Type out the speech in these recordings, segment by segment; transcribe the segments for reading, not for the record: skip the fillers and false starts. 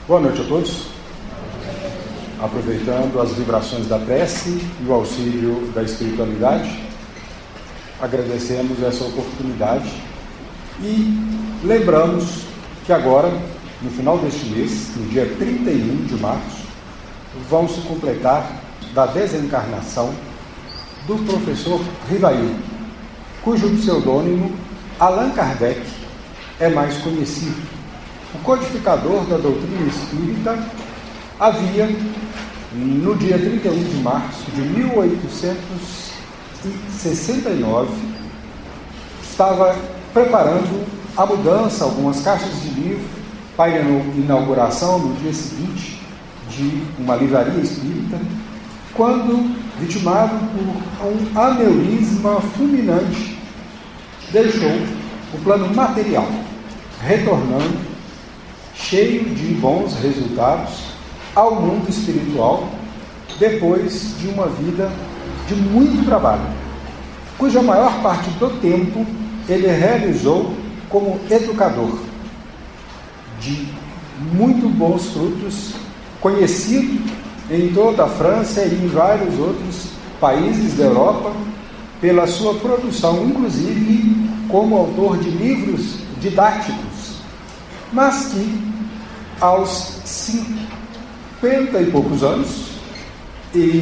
Boa noite a todos. Aproveitando as vibrações da prece e o auxílio da espiritualidade, agradecemos essa oportunidade e lembramos que agora, no final deste mês, no dia 31 de março, vão se completar da desencarnação do professor Rivail, cujo pseudônimo Allan Kardec é mais conhecido. O codificador da doutrina espírita havia, no dia 31 de março de 1869, estava preparando a mudança, algumas caixas de livro, para a inauguração no dia seguinte de uma livraria espírita, quando, vitimado por um aneurisma fulminante, deixou o plano material, retornando, cheio de bons resultados, ao mundo espiritual, depois de uma vida de muito trabalho, cuja maior parte do tempo ele realizou como educador, de muito bons frutos, conhecido em toda a França e em vários outros países da Europa, pela sua produção, inclusive como autor de livros didáticos, mas que aos 50 e poucos anos, em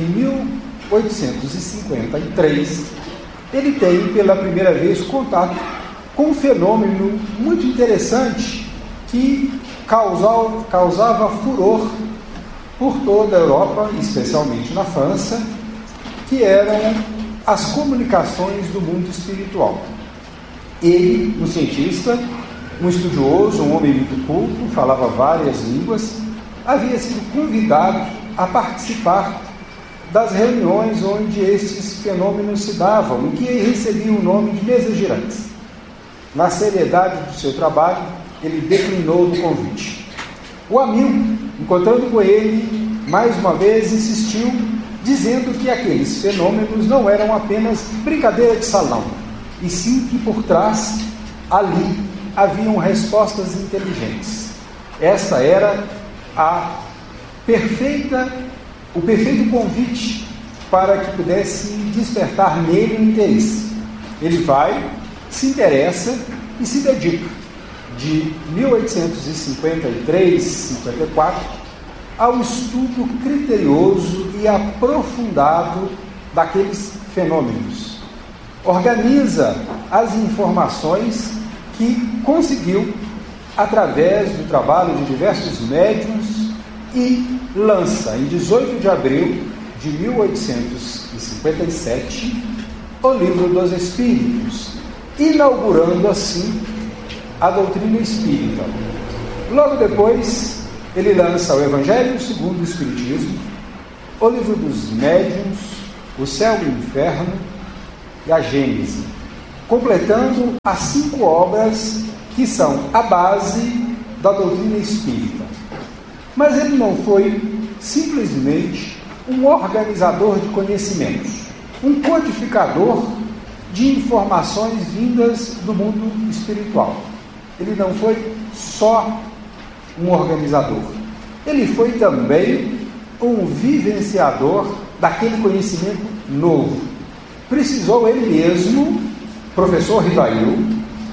1853, ele tem pela primeira vez contato com um fenômeno muito interessante que causava furor por toda a Europa, especialmente na França, que eram as comunicações do mundo espiritual. Ele, um cientista, um estudioso, um homem muito culto, falava várias línguas, havia sido convidado a participar das reuniões onde estes fenômenos se davam, e que recebiam o nome de mesas girantes. Na seriedade do seu trabalho, ele declinou do convite. O amigo, encontrando com ele, mais uma vez insistiu, dizendo que aqueles fenômenos não eram apenas brincadeira de salão, e sim que por trás, ali, haviam respostas inteligentes. Esta era o perfeito convite para que pudesse despertar nele o interesse. Ele vai, se interessa e se dedica, de 1853, 54, ao estudo criterioso e aprofundado daqueles fenômenos. Organiza as informações que conseguiu através do trabalho de diversos médiuns e lança, em 18 de abril de 1857, o Livro dos Espíritos, inaugurando assim a doutrina espírita. Logo depois, ele lança o Evangelho segundo o Espiritismo, o Livro dos Médiuns, o Céu e o Inferno e a Gênese, completando as 5 obras que são a base da doutrina espírita. Mas ele não foi simplesmente um organizador de conhecimentos, um codificador de informações vindas do mundo espiritual. Ele não foi só um organizador, ele foi também um vivenciador daquele conhecimento novo. Precisou ele mesmo, professor Rivail,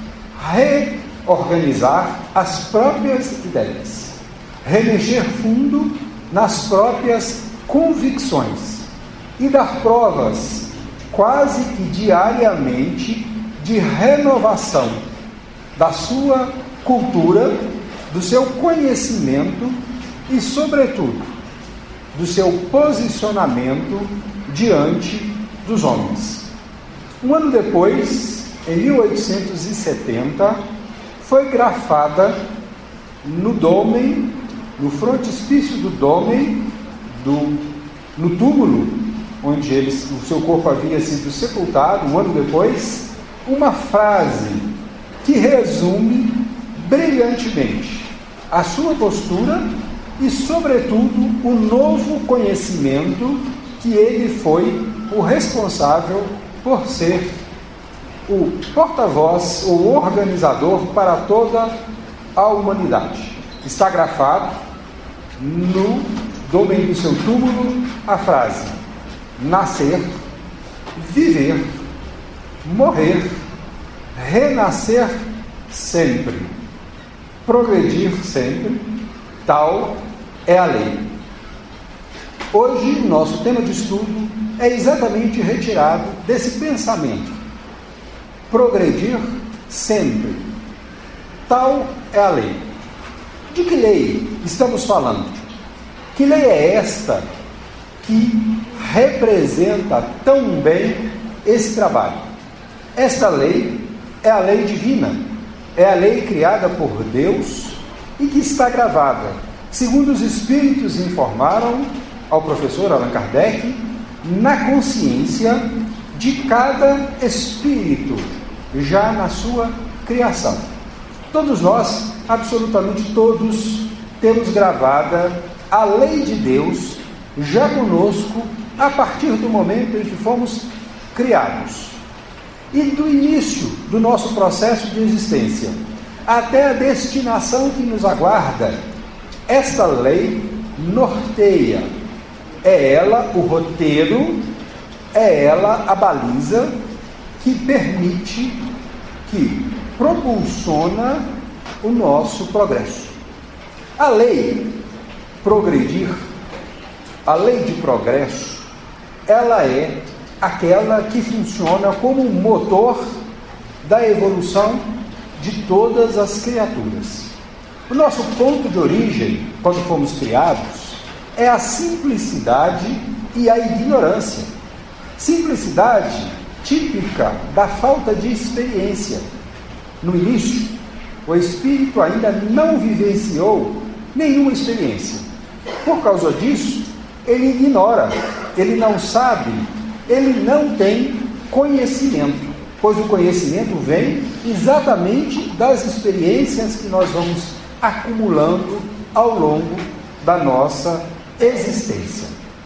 reorganizar as próprias ideias, remexer fundo nas próprias convicções e dar provas quase que diariamente de renovação da sua cultura, do seu conhecimento e, sobretudo, do seu posicionamento diante dos homens. Um ano depois, em 1870, foi grafada no dômen, no frontispício do dômen, no túmulo onde o seu corpo havia sido sepultado, um ano depois, uma frase que resume brilhantemente a sua postura e, sobretudo, o novo conhecimento que ele foi o responsável por ser o porta-voz, o organizador para toda a humanidade. Está grafado no dômen do seu túmulo a frase: nascer, viver, morrer, renascer sempre, progredir sempre, tal é a lei. Hoje, nosso tema de estudo é exatamente retirado desse pensamento. Progredir sempre, tal é a lei. De que lei estamos falando? Que lei é esta que representa tão bem esse trabalho? Esta lei é a lei divina, é a lei criada por Deus e que está gravada, segundo os Espíritos informaram ao professor Allan Kardec, na consciência de cada espírito, já na sua criação. Todos nós, absolutamente todos, temos gravada a lei de Deus já conosco a partir do momento em que fomos criados. E do início do nosso processo de existência até a destinação que nos aguarda, esta lei norteia. É ela o roteiro, é ela a baliza que permite, que propulsiona o nosso progresso. A lei progredir, a lei de progresso, ela é aquela que funciona como um motor da evolução de todas as criaturas. O nosso ponto de origem, quando fomos criados, é a simplicidade e a ignorância. Simplicidade típica da falta de experiência. No início, o espírito ainda não vivenciou nenhuma experiência. Por causa disso, ele ignora, ele não sabe, ele não tem conhecimento, pois o conhecimento vem exatamente das experiências que nós vamos acumulando ao longo da nossa existência.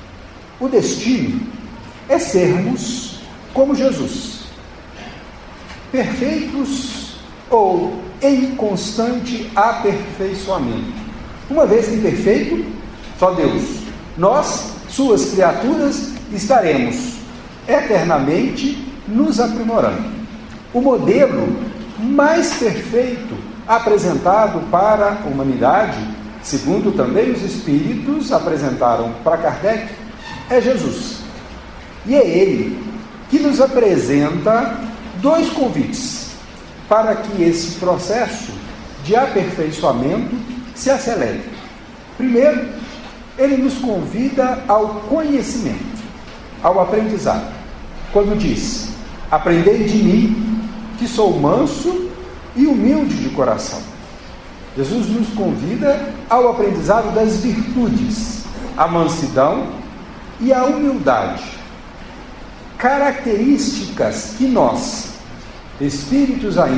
O destino é sermos como Jesus, perfeitos ou em constante aperfeiçoamento. Uma vez que perfeito, só Deus. Nós, suas criaturas, estaremos eternamente nos aprimorando. O modelo mais perfeito apresentado para a humanidade, segundo também os Espíritos apresentaram para Kardec, é Jesus. E é Ele que nos apresenta dois convites para que esse processo de aperfeiçoamento se acelere. Primeiro, Ele nos convida ao conhecimento, ao aprendizado, quando diz: aprendei de mim, que sou manso e humilde de coração. Jesus nos convida ao aprendizado das virtudes, a mansidão e a humildade, características que nós, espíritos ainda